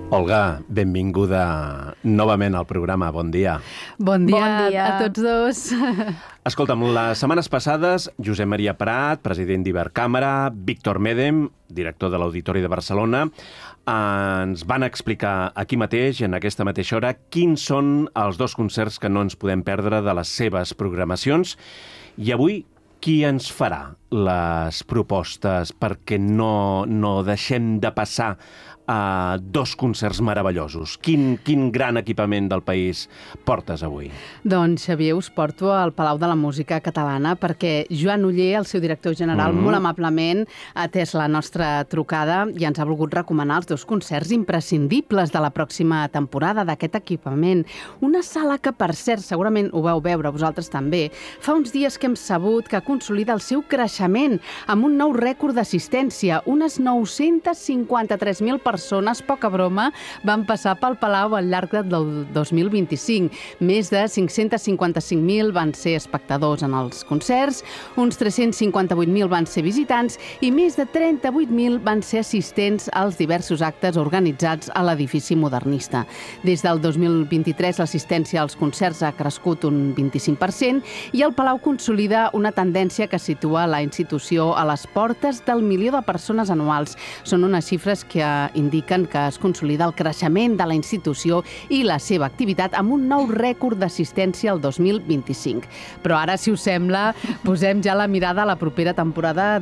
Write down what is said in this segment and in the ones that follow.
Olga, benvinguda novament al programa. Bon dia. Bon dia a tots dos. Escolta'm, les setmanes passades, Josep Maria Prat, president d'Ibercàmera, Víctor Médem, director de l'Auditori de Barcelona, ens van explicar aquí mateix, en aquesta mateixa hora, quins són els dos concerts que no ens podem perdre de les seves programacions. I avui, qui ens farà les propostes perquè no deixem de passar a dos concerts meravellosos? Quin gran equipament del país portes avui? Doncs, Xavier, us porto al Palau de la Música Catalana perquè Joan Oller, el seu director general, molt amablement ha atès la nostra trucada i ens ha volgut recomanar els dos concerts imprescindibles de la pròxima temporada d'aquest equipament. Una sala que, per cert, segurament ho vau veure vosaltres també, fa uns dies que hem sabut que consolida el seu creixement amb un nou rècord d'assistència. Unes 953.000 persones, poca broma, van passar pel Palau al llarg del 2025. Més de 555.000 van ser espectadors en els concerts, uns 358.000 van ser visitants i més de 38.000 van ser assistents als diversos actes organitzats a l'edifici modernista. Des del 2023 l'assistència als concerts ha crescut un 25% i el Palau consolida una tendència que situa la institució a les portes del 1.000.000 de persones anuals. Són unes xifres que indiquen que es consolida el creixement de la institució i la seva activitat amb un nou rècord d'assistència al 2025. Però ara, si us sembla, posem ja la mirada a la propera temporada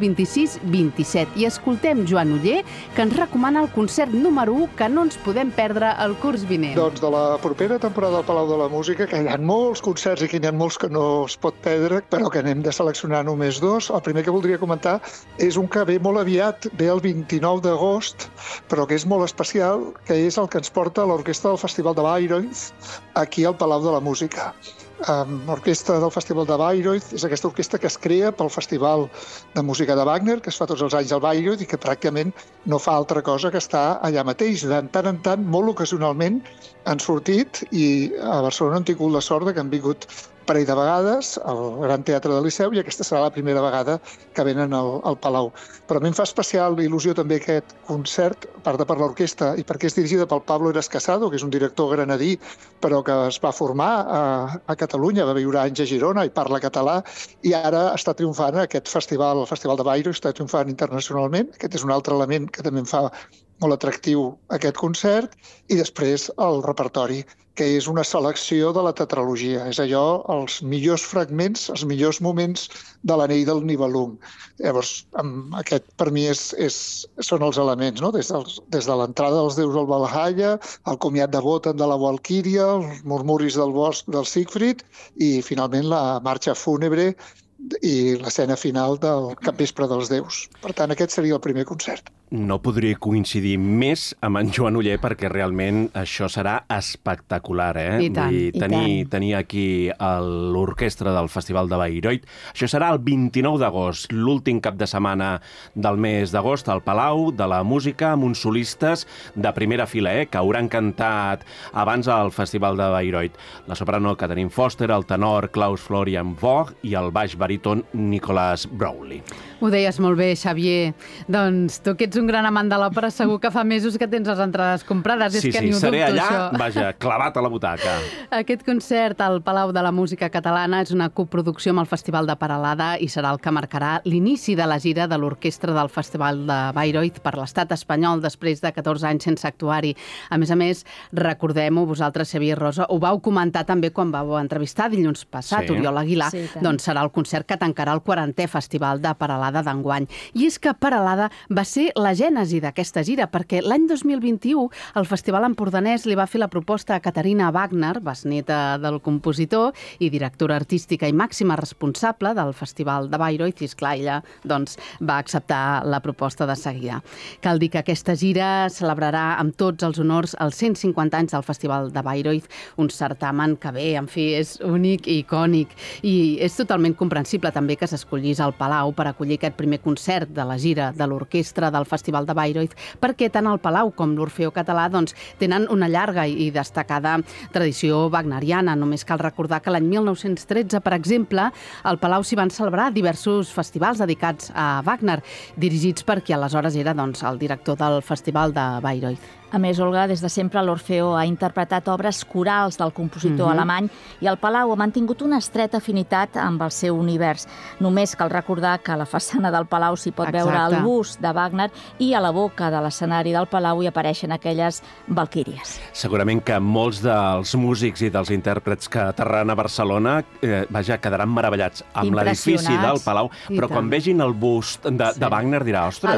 2026-27 i escoltem Joan Oller, que ens recomana el concert número 1 que no ens podem perdre el curs vinent. Doncs de la propera temporada del Palau de la Música, que hi ha molts concerts i que hi ha molts que no es pot perdre, però que anem de seleccionar només dos. El primer que voldria comentar és un que ve molt aviat, ve el 29 d'agost, però que és molt especial, que és el que ens porta l'orquestra del Festival de Bayreuth aquí al Palau de la Música. L'orquestra del Festival de Bayreuth és aquesta orquestra que es crea pel Festival de Música de Wagner, que es fa tots els anys al Bayreuth i que pràcticament no fa altra cosa que estar allà mateix. De tant en tant, molt ocasionalment, han sortit i a Barcelona han tingut la sort que han vingut parell de vegades al Gran Teatre del Liceu i aquesta serà la primera vegada que venen al Palau. Però a mi em fa especial il·lusió també aquest concert, a part de per l'orquestra i perquè és dirigida pel Pablo Eras Casado, que és un director granadí, però que es va formar a Catalunya, va viure anys a Girona i parla català i ara està triomfant aquest festival, el Festival de Bayreuth, està triomfant internacionalment. Aquest és un altre element que també em fa molt atractiu aquest concert, i després el repertori, que és una selecció de la tetralogia. És allò, els millors fragments, els millors moments de l'Anell del Nibelung. Llavors, aquest per mi són els elements, no? Des de l'entrada dels déus al Valhalla, el comiat de Wotan de la Valquíria, els murmuris del bosc del Siegfried i, finalment, la marxa fúnebre i l'escena final del Capvespre dels Déus. Per tant, aquest seria el primer concert. No podria coincidir més amb en Joan Oller perquè realment això serà espectacular, I tant, tenir aquí l'orquestra del Festival de Bayreuth. Això serà el 29 d'agost, l'últim cap de setmana del mes d'agost, al Palau de la Música, amb uns solistes de primera fila, que hauran cantat abans al Festival de Bayreuth. La soprano Catherine Foster, el tenor Klaus Florian Vogt i el baix baríton Nicholas Browley. Ho deies molt bé, Xavier. Doncs tu que ets un gran amant de l'òpera, segur que fa mesos que tens les entrades comprades. Sí, seré allà, vaja, clavat a la butaca. Aquest concert al Palau de la Música Catalana és una coproducció amb el Festival de Peralada i serà el que marcarà l'inici de la gira de l'orquestra del Festival de Bayreuth per l'estat espanyol després de 14 anys sense actuar-hi. A més, recordem-ho, vosaltres, Xavier Rosa, ho vau comentar també quan vau entrevistar dilluns passat, Oriol Aguilar, doncs serà el concert que tancarà el 40è Festival de Peralada d'enguany. I és que Peralada va ser la gènesi d'aquesta gira, perquè l'any 2021 el Festival Empordanès li va fer la proposta a Caterina Wagner, besneta del compositor i directora artística i màxima responsable del Festival de Bayreuth, i esclar, ella doncs, va acceptar la proposta de seguida. Cal dir que aquesta gira celebrarà amb tots els honors els 150 anys del Festival de Bayreuth, un certamen que bé, en fi, és únic i icònic, i és totalment comprensible també que s'escollís al Palau per acollir aquest primer concert de la gira de l'orquestra del Festival de Bayreuth, perquè tant el Palau com l'Orfeó Català doncs, tenen una llarga i destacada tradició wagneriana. Només cal recordar que l'any 1913, per exemple, al Palau s'hi van celebrar diversos festivals dedicats a Wagner, dirigits per qui aleshores era el director del Festival de Bayreuth. A més, Olga, des de sempre l'Orfeó ha interpretat obres corals del compositor alemany i el Palau ha mantingut una estreta afinitat amb el seu univers. Només cal recordar que a la façana del Palau s'hi pot veure el bust de Wagner i a la boca de l'escenari del Palau hi apareixen aquelles valquíries. Segurament que molts dels músics i dels intèrprets que aterraran a Barcelona quedaran meravellats amb l'edifici del Palau, però quan vegin el bust de Wagner dirà, ostres,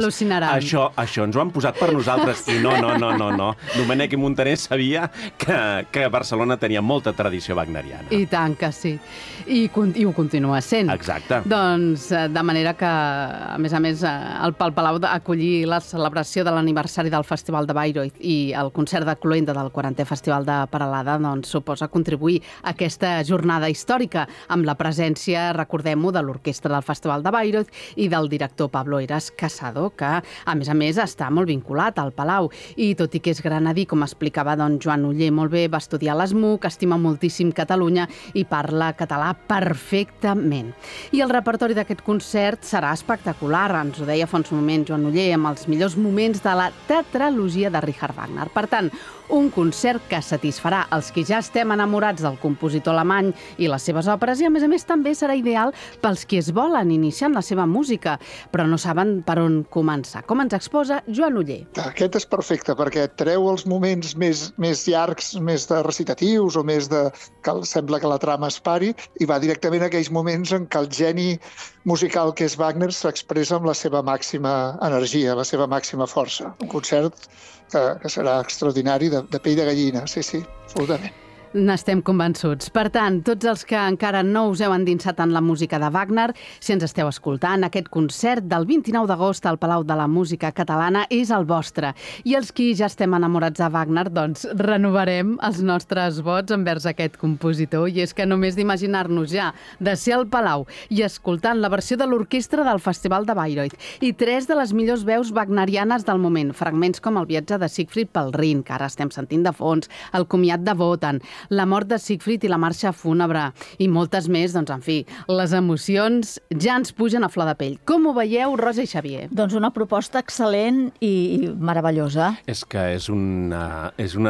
això ens ho han posat per nosaltres. I no. Domènec i Montaner sabia que Barcelona tenia molta tradició wagneriana. I tant que sí. I ho continua sent. Exacte. Doncs, de manera que, a més, el Palau acollir la celebració de l'aniversari del Festival de Bayreuth i el concert de cloenda del 40è Festival de Peralada, doncs, suposa contribuir a aquesta jornada històrica amb la presència, recordem-ho, de l'orquestra del Festival de Bayreuth i del director Pablo Heras Casado, que, a més, està molt vinculat al Palau. I tot i que és granadí, com explicava Joan Oller molt bé, va estudiar a l'ESMUC, estima moltíssim Catalunya i parla català perfectament. I el repertori d'aquest concert serà espectacular, ens ho deia fa uns moments Joan Oller, amb els millors moments de la tetralogia de Richard Wagner. Per tant, un concert que satisfarà els que ja estem enamorats del compositor alemany i les seves òperes i, a més, també serà ideal pels que es volen iniciar en la seva música, però no saben per on començar. Com ens exposa Joan Oller. Aquest és perfecte, perquè treu els moments més llargs, més de recitatius o més de que sembla que la trama es pari i va directament a aquells moments en què el geni musical que és Wagner s'expressa amb la seva màxima energia, la seva màxima força. Un concert que serà extraordinari, de pell de gallina, sí, absolutament. N'estem convençuts. Per tant, tots els que encara no us heu endinsat en la música de Wagner, si ens esteu escoltant, aquest concert del 29 d'agost al Palau de la Música Catalana és el vostre. I els qui ja estem enamorats de Wagner, doncs renovarem els nostres vots envers aquest compositor. I és que només d'imaginar-nos ja de ser al Palau i escoltant la versió de l'orquestra del Festival de Bayreuth i 3 de les millors veus wagnerianes del moment, fragments com el viatge de Siegfried pel Rin, que ara estem sentint de fons, el comiat de Wotan, la mort de Siegfried i la marxa fúnebre i moltes més, doncs, en fi, les emocions ja ens pugen a flor de pell. Com ho veieu, Rosa i Xavier? Doncs una proposta excel·lent i meravellosa. És que és una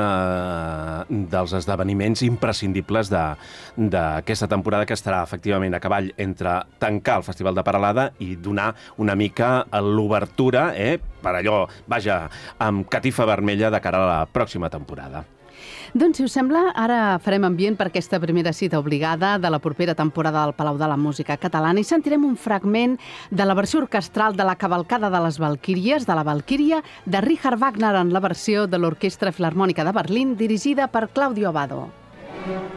dels esdeveniments imprescindibles d'aquesta temporada, que estarà efectivament a cavall entre tancar el Festival de Peralada i donar una mica l'obertura, per allò, amb catifa vermella de cara a la pròxima temporada. Doncs, si us sembla, ara farem ambient per aquesta primera cita obligada de la propera temporada del Palau de la Música Catalana i sentirem un fragment de la versió orquestral de la Cavalcada de les Valquíries, de la Valquíria, de Richard Wagner en la versió de l'Orquestra Filharmònica de Berlín, dirigida per Claudio Abbado.